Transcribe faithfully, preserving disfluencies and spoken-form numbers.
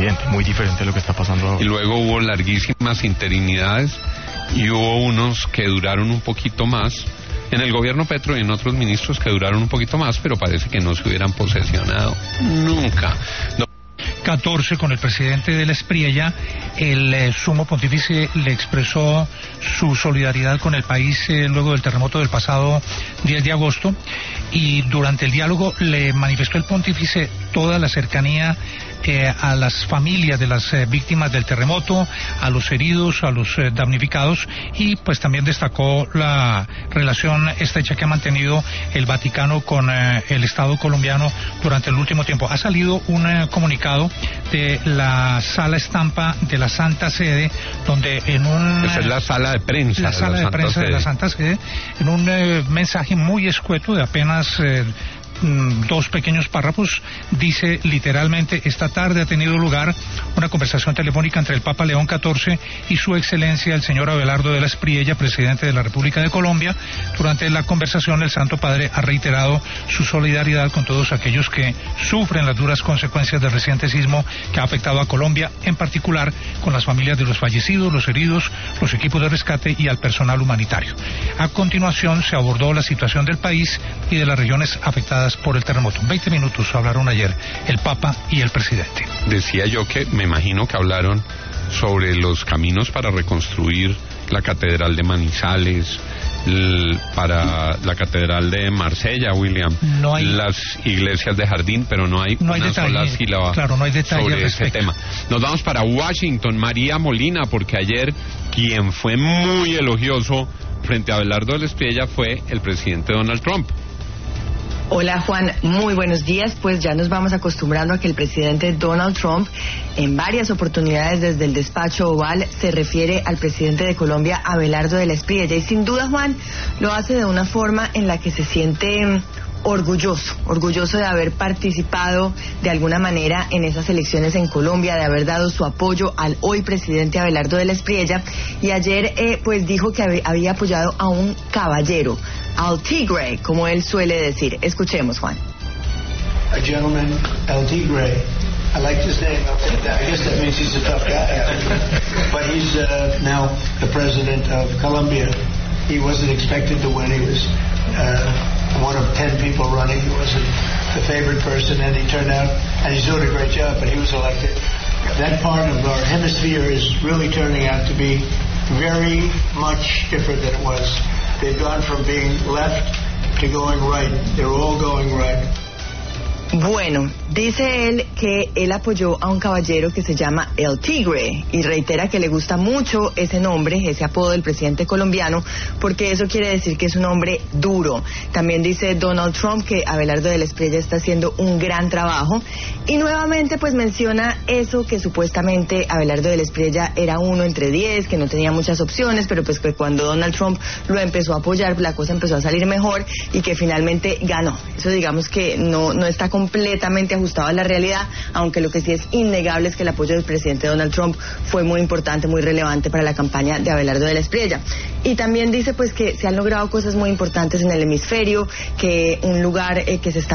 presidente, muy diferente a lo que está pasando ahora. Y luego hubo larguísimas interinidades y hubo unos que duraron un poquito más, en el gobierno Petro y en otros ministros que duraron un poquito más, pero parece que no se hubieran posesionado nunca. No. catorce con el presidente de la Espriella, el eh, sumo pontífice le expresó su solidaridad con el país eh, luego del terremoto del pasado diez de agosto, y durante el diálogo le manifestó el pontífice toda la cercanía eh, a las familias de las eh, víctimas del terremoto, a los heridos, a los eh, damnificados, y pues también destacó la relación estrecha que ha mantenido el Vaticano con eh, el Estado colombiano durante el último tiempo. Ha salido un eh, comunicado de la sala estampa de la Santa Sede, donde en un... Esa es la sala de prensa. La sala de, de prensa Sede. de la Santa Sede, en un eh, mensaje muy escueto de apenas... Eh, dos pequeños párrafos, dice literalmente: esta tarde ha tenido lugar una conversación telefónica entre el Papa León catorce y su excelencia el señor Abelardo de la Espriella, presidente de la República de Colombia. Durante la conversación el Santo Padre ha reiterado su solidaridad con todos aquellos que sufren las duras consecuencias del reciente sismo que ha afectado a Colombia, en particular con las familias de los fallecidos, los heridos, los equipos de rescate y al personal humanitario. A continuación se abordó la situación del país y de las regiones afectadas por el terremoto. veinte minutos hablaron ayer el Papa y el presidente. Decía yo que me imagino que hablaron sobre los caminos para reconstruir la Catedral de Manizales, l- para la Catedral de Marsella, William, no hay, las iglesias de Jardín, pero no hay no hay una detalle, sola sílaba claro, no hay sobre ese tema. Nos vamos para Washington, María Molina, porque ayer quien fue muy elogioso frente a Abelardo de la Espriella fue el presidente Donald Trump. Hola Juan, muy buenos días. Pues ya nos vamos acostumbrando a que el presidente Donald Trump en varias oportunidades desde el despacho oval se refiere al presidente de Colombia, Abelardo de la Espriella, y sin duda, Juan, lo hace de una forma en la que se siente orgulloso, orgulloso de haber participado de alguna manera en esas elecciones en Colombia, de haber dado su apoyo al hoy presidente Abelardo de la Espriella, y ayer eh, pues dijo que hab- había apoyado a un caballero, al tigre, como él suele decir. Escuchemos, Juan. A gentleman, El Tigre. I like his name. I guess that means he's a tough guy. But he's uh, now the president of Colombia. He wasn't expected to win. He was uh, one of ten people running. He wasn't the favorite person, and he turned out, and he's doing a great job, but he was elected. That part of our hemisphere is really turning out to be very much different than it was. They've gone from being left to going right. They're all going right. Bueno, dice él que él apoyó a un caballero que se llama El Tigre y reitera que le gusta mucho ese nombre, ese apodo del presidente colombiano, porque eso quiere decir que es un hombre duro. También dice Donald Trump que Abelardo de la Espriella está haciendo un gran trabajo, y nuevamente pues menciona eso, que supuestamente Abelardo de la Espriella era uno entre diez, que no tenía muchas opciones, pero pues que cuando Donald Trump lo empezó a apoyar la cosa empezó a salir mejor y que finalmente ganó. Eso digamos que no, no está completamente ajustado a la realidad, aunque lo que sí es innegable es que el apoyo del presidente Donald Trump fue muy importante, muy relevante para la campaña de Abelardo de la Espriella. Y también dice pues que se han logrado cosas muy importantes en el hemisferio, que un lugar eh, que se está